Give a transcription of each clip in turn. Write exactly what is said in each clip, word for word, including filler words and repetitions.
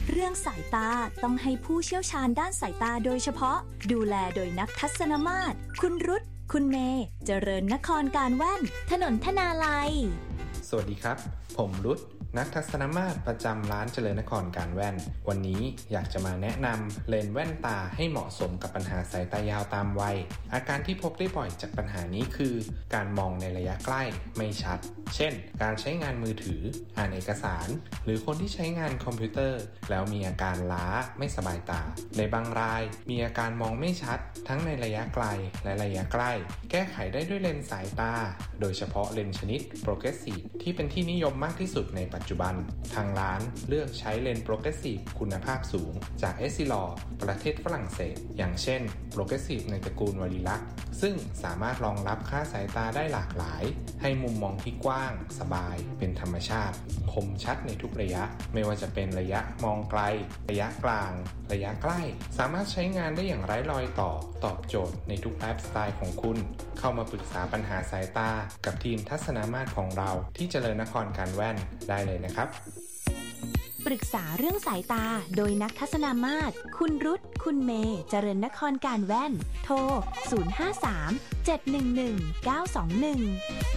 เรื่องสายตาต้องให้ผู้เชี่ยวชาญด้านสายตาโดยเฉพาะดูแลโดยนักทัศนมาตรคุณรุตคุณเมย์เจริญนครการแว่นถนนธนาลัยสวัสดีครับผมรุตนักทัศนมาตรประจำร้านเจริญนครการแว่นวันนี้อยากจะมาแนะนำเลนส์แว่นตาให้เหมาะสมกับปัญหาสายตายาวตามวัยอาการที่พบได้บ่อยจากปัญหานี้คือการมองในระยะใกล้ไม่ชัดเช่นการใช้งานมือถืออ่านเอกสารหรือคนที่ใช้งานคอมพิวเตอร์แล้วมีอาการล้าไม่สบายตาในบางรายมีอาการมองไม่ชัดทั้งในระยะไกลและระยะใกล้แก้ไขได้ด้วยเลนส์สายตาโดยเฉพาะเลนส์ชนิด Progressive ที่เป็นที่นิยมมากที่สุดในปัจจุบันทางร้านเลือกใช้เลนส์ Progressive คุณภาพสูงจาก เอส ซี แอล โอ ประเทศฝรั่งเศสอย่างเช่น Progressive ในตระกูลวาริลักซึ่งสามารถรองรับค่าสายตาได้หลากหลายให้มุมมองที่กว้างสบายเป็นธรรมชาติคมชัดในทุกระยะไม่ว่าจะเป็นระยะมองไกลระยะกลางระยะใกล้สามารถใช้งานได้อย่างไร้รอยต่อตอบโจทย์ในทุกไลฟ์สไตล์ของคุณเข้ามาปรึกษาปัญหาสายตากับทีมทัศนมาตรของเราที่เจริญนครการแว่นได้เลยนะครับปรึกษาเรื่องสายตาโดยนักทัศนมาตรคุณรุตคุณเมย์เจริญนครการแว่นโทรศูนย์ ห้า สาม เจ็ด หนึ่ง หนึ่ง เก้า สอง หนึ่ง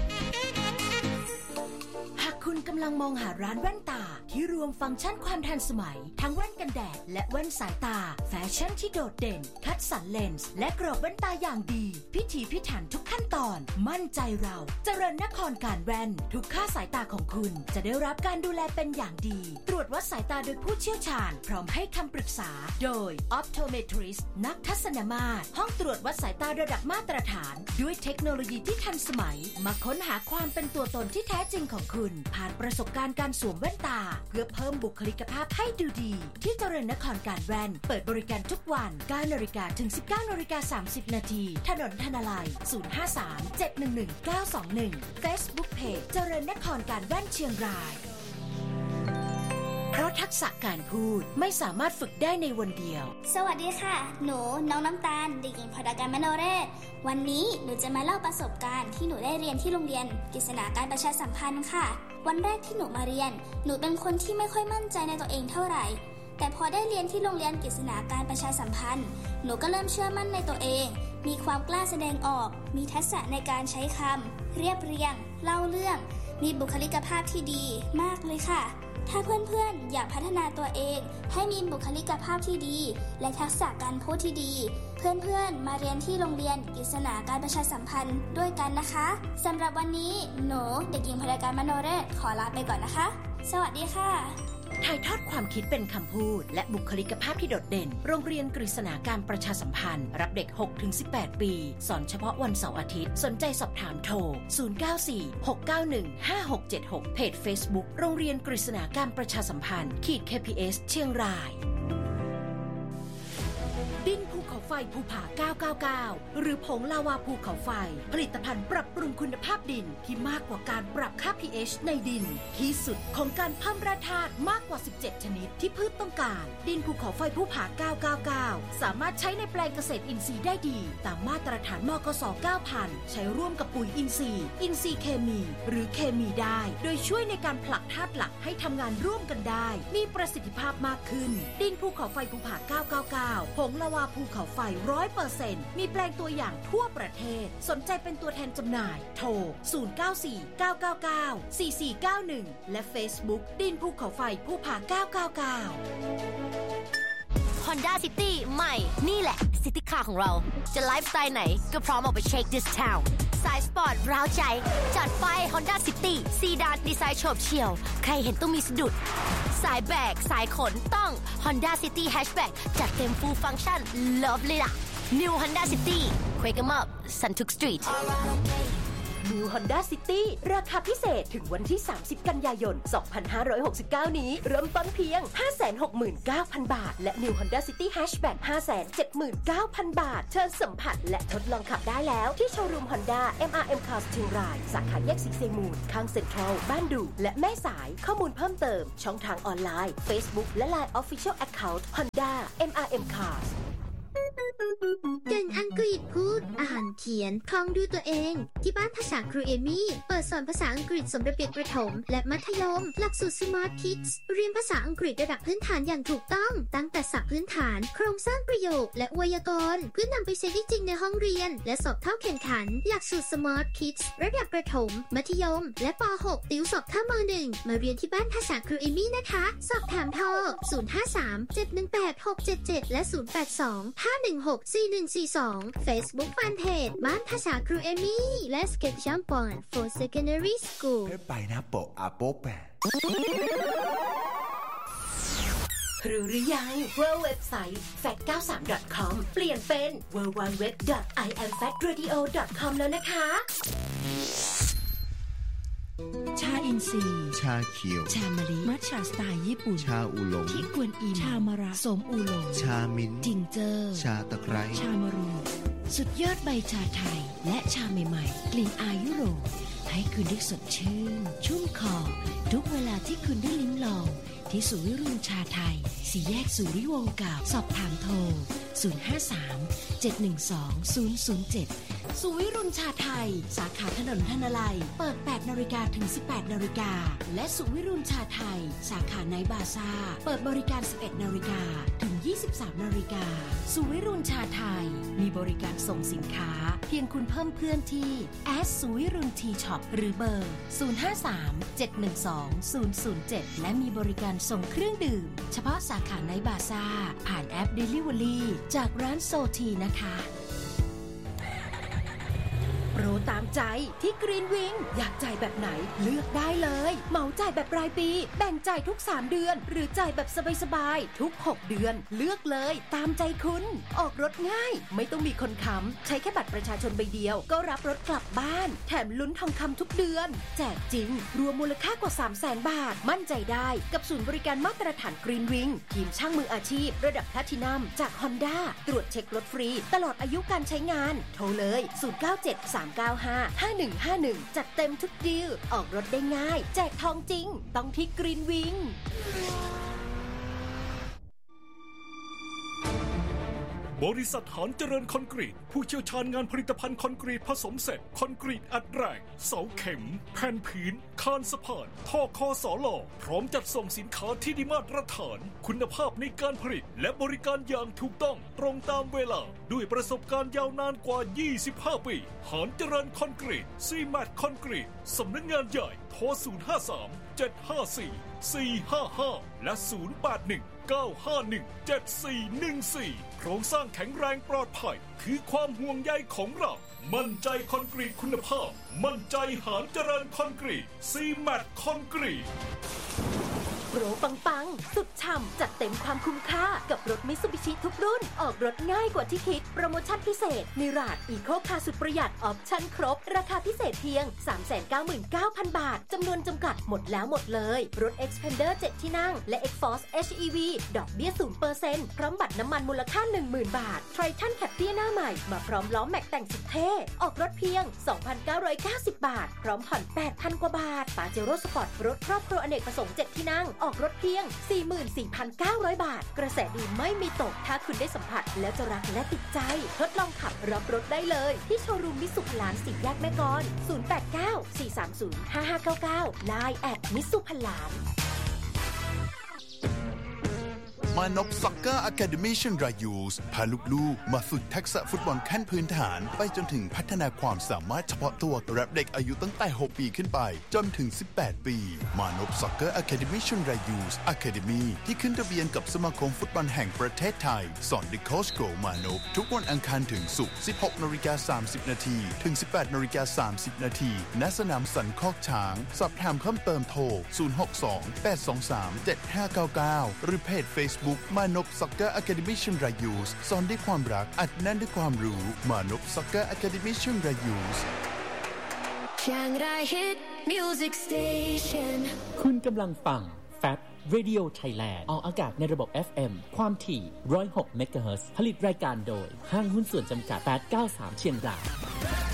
คุณกำลังมองหาร้านแว่นตาที่รวมฟังก์ชันความทันสมัยทั้งแว่นกันแดดและแว่นสายตาแฟชั่นที่โดดเด่นคัดสรรเลนส์และกรอบแว่นตาอย่างดีพิถีพิถันทุกขั้นตอนมั่นใจเราเจริญนครการแว่นทุกค่าสายตาของคุณจะได้รับการดูแลเป็นอย่างดีตรวจวัดสายตาโดยผู้เชี่ยวชาญพร้อมให้คำปรึกษาโดย Optometrist นักทัศนมาตรห้องตรวจวัดสายตาระดับมาตรฐานด้วยเทคโนโลยีที่ทันสมัยมาค้นหาความเป็นตัวตนที่แท้จริงของคุณผ่านประสบการณ์การสวมแว่นตาเพื่อเพิ่มบุคลิกภาพให้ดูดีที่เจริญนครการแว่นเปิดบริการทุกวัน เก้า นาฬิกาถึง สิบเก้า นาฬิกา สามสิบ นาทีถนนธนาลัย ศูนย์ ห้า สาม เจ็ด หนึ่ง หนึ่ง เก้า สอง หนึ่ง Facebook Page เจริญนครการแว่นเชียงรายเพราะทักษะการพูดไม่สามารถฝึกได้ในวันเดียวสวัสดีค่ะหนูน้องน้ำตาลเด็กหญิงพรการมโนเรศวันนี้หนูจะมาเล่าประสบการณ์ที่หนูได้เรียนที่โรงเรียนกฤษณาการประชาสัมพันธ์ค่ะวันแรกที่หนูมาเรียนหนูเป็นคนที่ไม่ค่อยมั่นใจในตัวเองเท่าไหร่แต่พอได้เรียนที่โรงเรียนกฤษณาการประชาสัมพันธ์หนูก็เริ่มเชื่อมั่นในตัวเองมีความกล้าแสดงออกมีทักษะในการใช้คำเรียบเรียงเล่าเรื่องมีบุคลิกภาพที่ดีมากเลยค่ะถ้าเพื่อนๆอยากพัฒนาตัวเองให้มีบุคลิกภาพที่ดีและทักษะการพูดที่ดีเพื่อนๆมาเรียนที่โรงเรียนกฤษณาการประชาสัมพันธ์ด้วยกันนะคะสำหรับวันนี้หนูเด็กหญิงพรการมโนเรศขอลาไปก่อนนะคะสวัสดีค่ะถ่ายทอดความคิดเป็นคำพูดและบุคลิกภาพที่โดดเด่นโรงเรียนกฤษณาการประชาสัมพันธ์รับเด็ก หกถึงสิบแปด ปีสอนเฉพาะวันเสาร์อาทิตย์สนใจสอบถามโทรศูนย์ เก้า สี่ หก เก้า หนึ่ง ห้า หก เจ็ด หกเพจ Facebook โรงเรียนกฤษณาการประชาสัมพันธ์ขีด เค พี เอส เชียงรายดินภูเขาไฟภูผาเก้าเก้าเก้าหรือผงลาวาภูเขาไฟผลิตภัณฑ์ปรับปรุงคุณภาพดินที่มากกว่าการปรับค่า พี เอช ในดินที่สุดของการเพิ่มแร่ธาตุมากกว่าสิบเจ็ดชนิดที่พืชต้องการดินภูเขาไฟภูผาเก้าเก้าเก้าสามารถใช้ในแปลงเกษตรอินทรีย์ได้ดีตามมาตรฐานมกส เก้าพัน ใช้ร่วมกับปุ๋ยอินทรีย์อินทรีย์เคมีหรือเคมีได้โดยช่วยในการผลักธาตุหลักให้ทำงานร่วมกันได้มีประสิทธิภาพมากขึ้นดินภูเขาไฟภูผาเก้าเก้าเก้าผงลาวาภูเขาไฟ ร้อยเปอร์เซ็นต์ มีแปลงตัวอย่างทั่วประเทศสนใจเป็นตัวแทนจำหน่ายโทรศูนย์ เก้า สี่ เก้า เก้า เก้า สี่ สี่ เก้า หนึ่งและ Facebook ดินภูเขาไฟภูผาเก้าเก้าเก้า Honda City ใหม่นี่แหละ City Car ของเราจะไลฟ์สไตล์ไหนก็พร้อมออกไปเช็ค this town สายสปอร์ตร้าวใจจัดไป Honda City ซีดานดีไซน์โฉบเฉี่ยวใครเห็นต้องมีสะดุดสายแบกสายขนต้อง Honda City Hatchback จัดเต็ม full function love เลยล่ะ New Honda City Quake 'em up Suntuk Street New Honda City ราคาพิเศษถึงวันที่สามสิบกันยายนสองพันห้าร้อยหกสิบเก้านี้เริ่มต้นเพียง ห้าแสนหกหมื่นเก้าพัน บาทและ New Honda City Hatchback ห้าแสนเจ็ดหมื่นเก้าพัน บาทเชิญสัมผัสและทดลองขับได้แล้วที่โชว์รูม Honda เอ็ม อาร์ เอ็ม Cars เชียงรายสาขาแยกสีเซมูลข้างเซ็นทรัลบ้านดูและแม่สายข้อมูลเพิ่มเติมช่องทางออนไลน์ Facebook และ ไลน์ Official Account Honda เอ็ม อาร์ เอ็ม Cars เก่งอังกฤษพูดอ่านเขียนคล่องด้วยตัวเองที่บ้านภาษาครูเอมี่เปิดสอนภาษาอังกฤษสำหรับเด็กประถมและมัธยมหลักสูตร Smart Kids เรียนภาษาอังกฤษระดับพื้นฐานอย่างถูกต้องตั้งแต่ศัพท์พื้นฐานโครงสร้างประโยคและไวยากรณ์เพื่อนำไปใช้ได้จริงในห้องเรียนและสอบเข้าแข่งขันหลักสูตร Smart Kids ระดับประถมมัธยมและป หก ติวสอบเข้าม หนึ่ง มาเรียนที่บ้านภาษาครูเอมี่นะคะสอบถามโทรศูนย์ ห้า สาม เจ็ด หนึ่ง แปด หก เจ็ด เจ็ดและศูนย์ แปด สอง ห้า หนึ่ง หก สี่ หนึ่ง สี่ สอง Facebook Fanpage บ้านภาษาครูเอมี่และ Sketch Champion for Secondary School ไปนะโปะอาโป๊ะแปะรู้หรือยังว่าเว็บไซต์ แฟคต์ เก้าสิบสาม ดอท คอม เปลี่ยนเป็น ดับเบิลยู ดับเบิลยู ดับเบิลยู ดอท ไอ แอม แฟคต์ เรดิโอ ดอท คอม แล้วนะคะชาอินทรีย์ชาเขียวชามะลิมัทฉะสไตล์ญี่ปุ่นชาอูหลงที่กวนอิมชามะระสมอูหลงชามิ้นจิงเจอร์ชาตะไคร้ชามะรูสุดยอดใบชาไทยและชาใหม่ๆกลิ่นอายยุโรปให้คุณได้สดชื่นชุ่มคอทุกเวลาที่คุณได้ลิ้มลองที่ศูนย์วิรุณชาไทยสี่แยกสุริวงศ์เก่าสอบถามโทรศูนย์ ห้า สาม เจ็ด หนึ่ง สอง ศูนย์ ศูนย์ เจ็ดสุวิรุณชาไทยสาขาถนนธนลัยเปิด แปด นาฬิกาถึง สิบแปด นาฬิกาและสุวิรุณชาไทยสาขาไนท์บาซ่าเปิดบริการ สิบเอ็ด นาฬิกาถึง ยี่สิบสาม นาฬิกาสุวิรุณชาไทยมีบริการส่งสินค้าเพียงคุณเพิ่มเพื่อนที่แอดสุวิรุณทีช็อปหรือเบอร์ศูนย์ ห้า สาม เจ็ด หนึ่ง สอง ศูนย์ ศูนย์ เจ็ดและมีบริการส่งเครื่องดื่มเฉพาะสาขาไนท์บาซ่าผ่านแอป Delivery จากร้านโซทีนะคะโปรตามใจที่กรีนวิงอยากจ่ายแบบไหนเลือกได้เลยเหมาจ่ายแบบรายปีแบ่งจ่ายทุกสามเดือนหรือจ่ายแบบสบายๆทุกหกเดือนเลือกเลยตามใจคุณออกรถง่ายไม่ต้องมีคนค้ำใช้แค่บัตรประชาชนใบเดียวก็รับรถกลับบ้านแถมลุ้นทองคำทุกเดือนแจกจริงรวมมูลค่ากว่า สามแสน บาทมั่นใจได้กับศูนย์บริการมาตรฐานกรีนวิงทีมช่างมืออาชีพระดับแพลทินัมจาก Honda ตรวจเช็ครถฟรีตลอดอายุการใช้งานโทรเลยศูนย์ เก้า เจ็ด สาม เก้า ห้า ห้า หนึ่ง ห้า หนึ่งจัดเต็มทุกดีลออกรถได้ง่ายแจกทองจริงต้องที่กรีนวิงบริษัทหานเจริญคอนกรีตผู้เชี่ยวชาญงานผลิตภัณฑ์คอนกรีตผสมเสร็จคอนกรีตอัดแรงเสาเข็มแผ่นผืนคานสะพานท่อคอสอหล่อพร้อมจัดส่งสินค้าที่ได้มาตรฐานคุณภาพในการผลิตและบริการอย่างถูกต้องตรงตามเวลาด้วยประสบการณ์ยาวนานกว่ายี่สิบห้าปีหานเจริญคอนกรีตซีแมทคอนกรีตสำนักงานใหญ่โทรศูนย์ ห้า สาม เจ็ด ห้า สี่ สี่ ห้า ห้าและศูนย์ แปด หนึ่ง เก้า ห้า หนึ่ง เจ็ด สี่ หนึ่ง สี่โครงสร้างแข็งแรงปลอดภัยคือความห่วงใยของเรามั่นใจคอนกรีตคุณภาพมั่นใจหานเจริญคอนกรีตซีแมทคอนกรีตโปรปังๆสุดฉ่ำจัดเต็มความคุ้มค่ากับรถมิตซูบิชิทุกรุ่นออกรถง่ายกว่าที่คิดโปรโมชั่นพิเศษมิราจอีโคคาร์สุดประหยัดออปชั่นครบราคาพิเศษเพียง สามแสนเก้าหมื่นเก้าพัน บาทจำนวนจำกัดหมดแล้วหมดเลยรถ Xpander เจ็ด ที่นั่งและ Xforce เอช อี วี ดอกเบี้ย ศูนย์เปอร์เซ็นต์ พร้อมบัตรน้ำมันมูลค่า หนึ่งหมื่น บาท Triton Captur หน้าใหม่มาพร้อมล้อแม็กแต่งสุดเท่ออกรถเพียง สองพันเก้าร้อยเก้าสิบ บาทพร้อมผ่อน แปดพัน กว่าบาท Pajero Sport รถครอบครัวอเนกประสงค์เจ็ดที่นั่งออกรถเพียงสี่หมื่นสี่พันเก้าร้อย บาทกระแสดีไม่มีตกถ้าคุณได้สัมผัสแล้วจะรักและติดใจทดลองขับรับรถได้เลยที่โชว์รูมมิตซูพลานสี่แยกแม่กลอนศูนย์ แปด เก้า สี่ สาม ศูนย์ ห้า ห้า เก้า เก้า ไลน์ แอท มิตซูพลานมานพซ็อกเกอร์อะคาเดมี่เชียงรายยูสพาลูกๆมาฝึกทักษะฟุตบอลขั้นพื้นฐานไปจนถึงพัฒนาความสามารถเฉพาะตัวรับเด็กอายุตั้งแต่หกปีขึ้นไปจนถึงสิบแปดปีมานพซ็อกเกอร์อะคาเดมี่เชียงรายยูสอะคาเดมี่ที่ขึ้นทะเบียนกับสมาคมฟุตบอลแห่งประเทศไทยสอนโดยโค้ชโกมานพทุกวันอังคารถึงศุกร์ สิบหกนาฬิกาสามสิบนาทีถึง สิบแปดนาฬิกาสามสิบนาทีณสนามสันคอกช้างสอบถามเพิ่มเติมโทรศูนย์ หก สอง แปด สอง สาม เจ็ด ห้า เก้า เก้าหรือเพจ Facebook มานพSoccer Academy เชียงรายยูสสอนด้วยความรักอัดแน่นด้วยความรู้มานพ Soccer Academy เชียงรายยูสเชียงรายฮิตมิวสิกสเตชันคุณกำลังฟัง แฟบ Radio Thailand ออกอากาศในระบบ เอฟ เอ็ม ความถี่หนึ่งร้อยหกเมกะเฮิรตซ์ผลิตรายการโดยห้างหุ้นส่วนจำกัดแปดเก้าสามเชียงราย